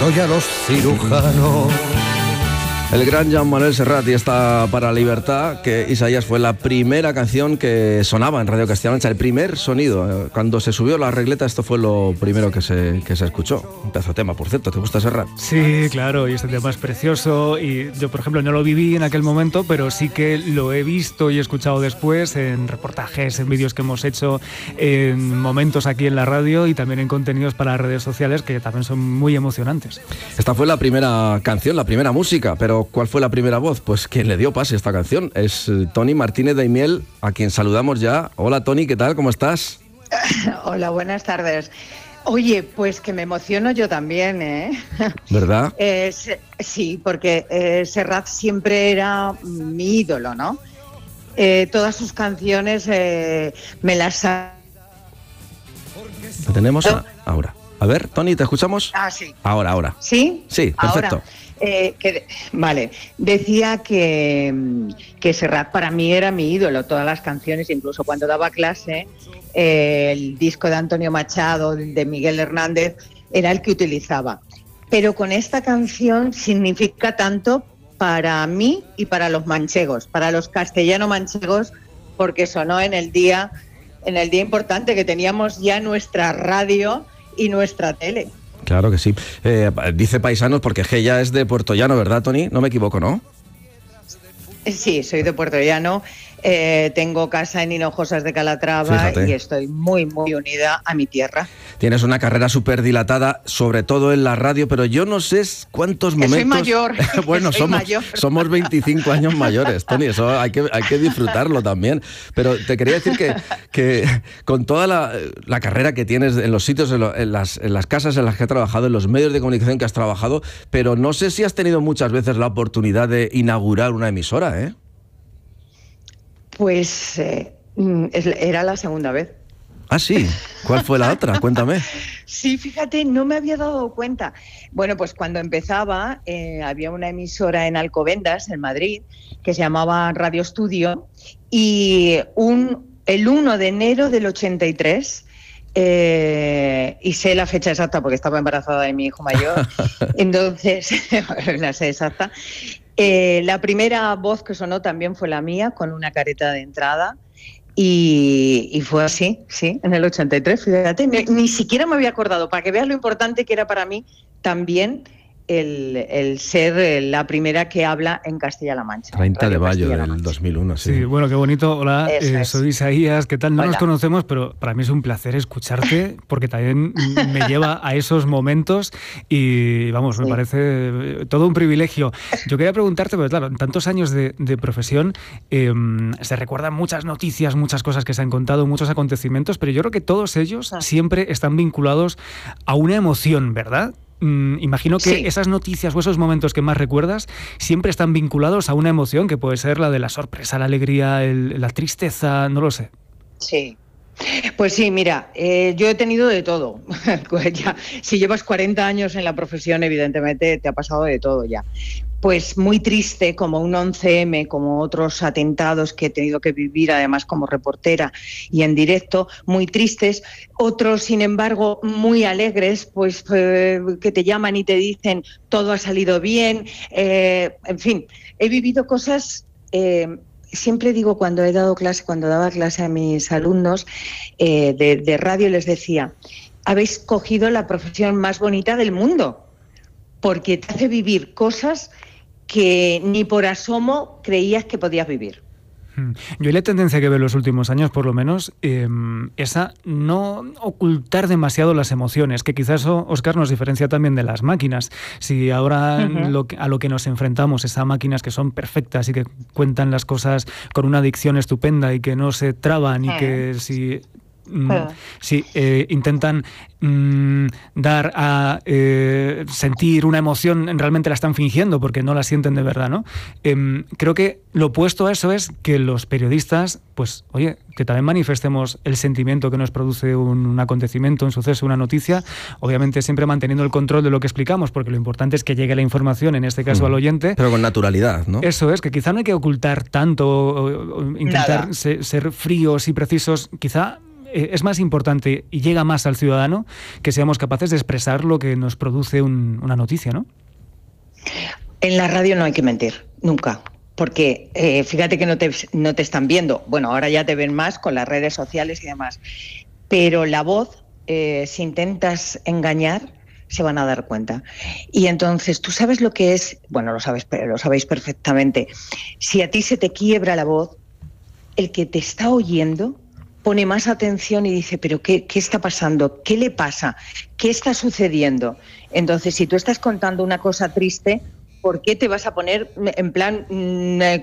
soy a los cirujanos. El gran Joan Manuel Serrat y esta Para la Libertad, que Isaías fue la primera canción que sonaba en Radio Castilla-La Mancha, el primer sonido. Cuando se subió la regleta, esto fue lo primero que se escuchó. Un pedazo de tema, por cierto. ¿Te gusta Serrat? Sí, claro, y este tema es precioso. Y yo, por ejemplo, no lo viví en aquel momento, pero sí que lo he visto y he escuchado después en reportajes, en vídeos que hemos hecho, en momentos aquí en la radio y también en contenidos para las redes sociales que también son muy emocionantes. Esta fue la primera canción, la primera música, pero ¿cuál fue la primera voz? Pues quien le dio pase a esta canción es Toni Martínez Daimiel, a quien saludamos ya. Hola Toni, ¿qué tal? ¿Cómo estás? Hola, buenas tardes. Oye, pues que me emociono yo también, ¿eh? ¿Verdad? Sí, porque Serrat siempre era mi ídolo, ¿no? Todas sus canciones me las... ¿La tenemos ahora? A ver, Toni, ¿te escuchamos? Ah, sí. Ahora. ¿Sí? Sí, perfecto. Vale, decía que Serrat para mí era mi ídolo, todas las canciones, incluso cuando daba clase, el disco de Antonio Machado, de Miguel Hernández, era el que utilizaba. Pero con esta canción significa tanto para mí y para los manchegos, para los castellano-manchegos, porque sonó en el día importante que teníamos ya nuestra radio y nuestra tele. Claro que sí. Dice paisanos porque ella es de Puerto Llano, ¿verdad, Toni? No me equivoco, ¿no? Sí, soy de Puerto Llano. Tengo casa en Hinojosas de Calatrava. Fíjate. Y estoy muy, muy unida a mi tierra. Tienes una carrera súper dilatada, sobre todo en la radio, pero yo no sé cuántos momentos... Soy mayor. Bueno, somos 25 años mayores, Toni, eso hay que disfrutarlo también. Pero te quería decir que con toda la carrera que tienes en los sitios, en las casas en las que has trabajado, en los medios de comunicación que has trabajado, pero no sé si has tenido muchas veces la oportunidad de inaugurar una emisora, ¿eh? Pues era la segunda vez. Ah, sí. ¿Cuál fue la otra? Cuéntame. Sí, fíjate, no me había dado cuenta. Bueno, pues cuando empezaba había una emisora en Alcobendas, en Madrid, que se llamaba Radio Estudio, y el 1 de enero del 83, y sé la fecha exacta porque estaba embarazada de mi hijo mayor, entonces la sé exacta. La primera voz que sonó también fue la mía, con una careta de entrada, y fue así, sí, en el 83, fíjate, ni siquiera me había acordado, para que veas lo importante que era para mí también el ser la primera que habla en Castilla-La Mancha. 30 de mayo del 2001, sí. Sí, bueno, qué bonito. Hola, soy Isaías, ¿qué tal? No nos conocemos, pero para mí es un placer escucharte, porque también me lleva a esos momentos y, vamos, me parece todo un privilegio. Yo quería preguntarte, porque claro, en tantos años de profesión se recuerdan muchas noticias, muchas cosas que se han contado, muchos acontecimientos, pero yo creo que todos ellos siempre están vinculados a una emoción, ¿verdad? Imagino que esas noticias o esos momentos que más recuerdas siempre están vinculados a una emoción que puede ser la de la sorpresa, la alegría, la tristeza, no lo sé. Sí. Pues sí, mira, yo he tenido de todo. Ya, si llevas 40 años en la profesión, evidentemente te ha pasado de todo ya. Pues muy triste, como un 11M, como otros atentados que he tenido que vivir, además como reportera y en directo, muy tristes. Otros, sin embargo, muy alegres, pues que te llaman y te dicen todo ha salido bien. En fin, he vivido cosas... Siempre digo cuando daba clase a mis alumnos de radio, les decía, habéis cogido la profesión más bonita del mundo, porque te hace vivir cosas que ni por asomo creías que podías vivir. Yo hay la tendencia que veo en los últimos años, por lo menos, esa no ocultar demasiado las emociones, que quizás eso, Óscar, nos diferencia también de las máquinas. Si ahora a lo que nos enfrentamos es a máquinas que son perfectas y que cuentan las cosas con una dicción estupenda y que no se traban y que si intentan dar a sentir una emoción, realmente la están fingiendo porque no la sienten de verdad, ¿no? Creo que lo opuesto a eso es que los periodistas, pues, oye, que también manifestemos el sentimiento que nos produce un acontecimiento, un suceso, una noticia, obviamente siempre manteniendo el control de lo que explicamos, porque lo importante es que llegue la información, en este caso al oyente. Pero con naturalidad, ¿no? Eso es, que quizá no hay que ocultar tanto o intentar ser fríos y precisos, quizá es más importante y llega más al ciudadano que seamos capaces de expresar lo que nos produce una noticia, ¿no? En la radio no hay que mentir, nunca. Porque fíjate que no te están viendo. Bueno, ahora ya te ven más con las redes sociales y demás. Pero la voz, si intentas engañar, se van a dar cuenta. Y entonces, tú sabes lo que es, bueno, lo sabéis perfectamente. Si a ti se te quiebra la voz, el que te está oyendo pone más atención y dice, pero ¿qué está pasando? ¿Qué le pasa? ¿Qué está sucediendo? Entonces, si tú estás contando una cosa triste, ¿por qué te vas a poner en plan